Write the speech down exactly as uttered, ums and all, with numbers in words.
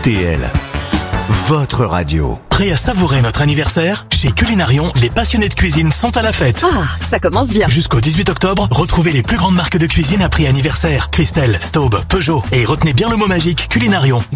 T L, votre radio. Prêt à savourer notre anniversaire? Chez Culinarion, les passionnés de cuisine sont à la fête. Ah, ça commence bien. Jusqu'au dix-huit octobre, retrouvez les plus grandes marques de cuisine à prix anniversaire. Christelle, Staub, Peugeot. Et retenez bien le mot magique Culinarion.